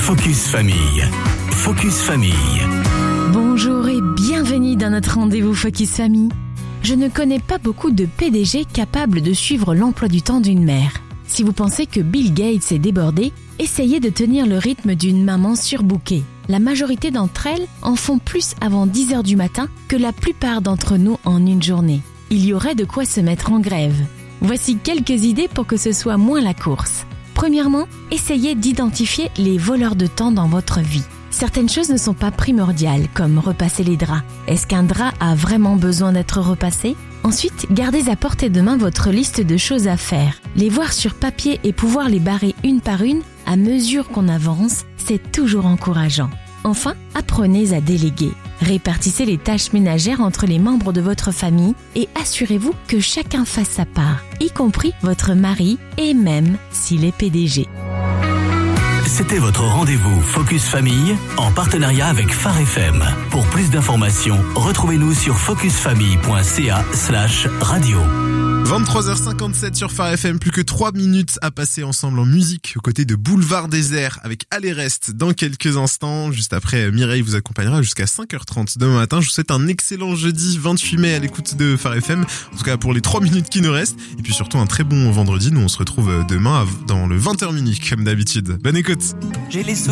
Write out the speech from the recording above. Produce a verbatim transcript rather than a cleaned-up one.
Focus Famille. Focus Famille. Bonjour et bienvenue dans notre rendez-vous Focus Famille. Je ne connais pas beaucoup de P D G capables de suivre l'emploi du temps d'une mère. Si vous pensez que Bill Gates est débordé, essayez de tenir le rythme d'une maman surbookée. La majorité d'entre elles en font plus avant dix heures du matin que la plupart d'entre nous en une journée. Il y aurait de quoi se mettre en grève. Voici quelques idées pour que ce soit moins la course. Premièrement, essayez d'identifier les voleurs de temps dans votre vie. Certaines choses ne sont pas primordiales, comme repasser les draps. Est-ce qu'un drap a vraiment besoin d'être repassé ? Ensuite, gardez à portée de main votre liste de choses à faire. Les voir sur papier et pouvoir les barrer une par une, à mesure qu'on avance, c'est toujours encourageant. Enfin, apprenez à déléguer. Répartissez les tâches ménagères entre les membres de votre famille et assurez-vous que chacun fasse sa part, y compris votre mari et même s'il est P D G. C'était votre rendez-vous Focus Famille en partenariat avec Phare F M. Pour plus d'informations, retrouvez-nous sur focusfamille.ca slash radio. vingt-trois heures cinquante-sept sur Phare F M, plus que trois minutes à passer ensemble en musique aux côtés de Boulevard Désert avec Allez Reste dans quelques instants. Juste après, Mireille vous accompagnera jusqu'à cinq heures trente demain matin. Je vous souhaite un excellent jeudi vingt-huit mai à l'écoute de Phare F M, en tout cas pour les trois minutes qui nous restent. Et puis surtout un très bon vendredi. Nous on se retrouve demain dans le vingt heures minutes comme d'habitude. Bonne écoute. J'ai les